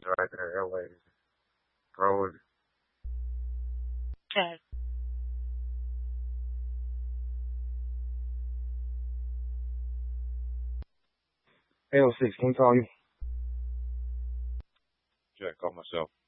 right there. LA. Throw it. Okay. 806, can we call you? Jack, call myself.